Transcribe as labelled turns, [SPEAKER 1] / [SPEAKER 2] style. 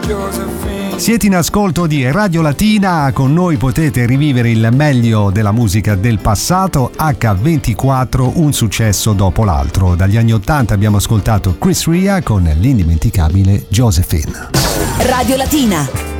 [SPEAKER 1] Siete in ascolto di Radio Latina, con noi potete rivivere il meglio della musica del passato. H24, un successo dopo l'altro. Dagli anni 80 abbiamo ascoltato Chris Rea con l'indimenticabile Josephine.
[SPEAKER 2] Radio Latina.